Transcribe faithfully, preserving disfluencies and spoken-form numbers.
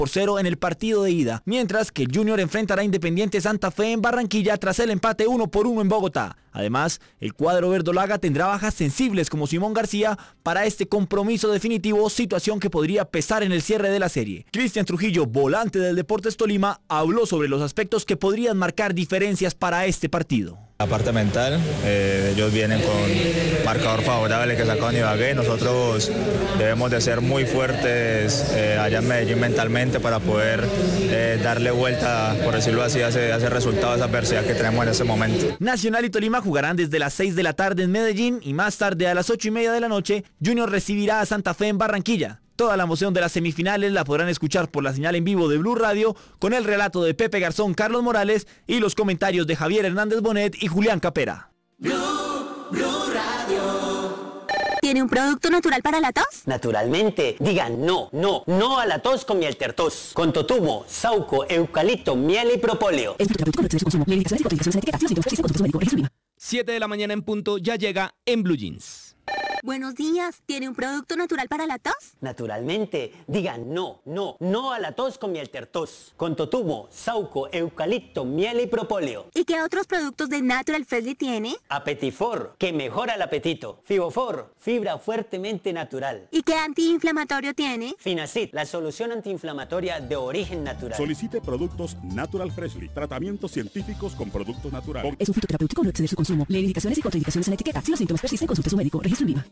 por cero en el partido de ida, mientras que el Junior enfrentará a Independiente Santa Fe en Barranquilla tras el empate uno por uno en Bogotá. Además, el cuadro verdolaga tendrá bajas sensibles como Simón García para este compromiso definitivo, situación que podría pesar en el cierre de la serie. Cristian Trujillo, volante del Deportes Tolima, habló sobre los aspectos que podrían marcar diferencias para este partido. La parte mental, eh, ellos vienen con marcador favorable que sacaron Ibagué, nosotros debemos de ser muy fuertes eh, allá en Medellín mentalmente para poder eh, darle vuelta, por decirlo así, a ese, a ese resultado, a esa adversidad que tenemos en ese momento. Nacional y Tolima jugarán desde las seis de la tarde en Medellín y más tarde a las ocho y media de la noche, Junior recibirá a Santa Fe en Barranquilla. Toda la emoción de las semifinales la podrán escuchar por la señal en vivo de Blue Radio, con el relato de Pepe Garzón, Carlos Morales y los comentarios de Javier Hernández Bonet y Julián Capera. Blue, Blue Radio. ¿Tiene un producto natural para la tos? Naturalmente. Digan no, no, no a la tos con miel tertos. Con totumo, sauco, eucalipto, miel y propóleo. siete de la mañana en punto, ya llega en Blue Jeans. Buenos días, ¿tiene un producto natural para la tos? Naturalmente. Digan no, no, no a la tos con miel tertos. Con totumo, sauco, eucalipto, miel y propóleo. ¿Y qué otros productos de Natural Freshly tiene? Apetifor, que mejora el apetito. Fibofor, fibra fuertemente natural. ¿Y qué antiinflamatorio tiene? Finacid, la solución antiinflamatoria de origen natural. Solicite productos Natural Freshly, tratamientos científicos con productos naturales. Es un fitoterapéutico, no exceder su consumo. Lee indicaciones y contraindicaciones en la etiqueta. Si los síntomas persisten, consulte a su médico. Registro en viva.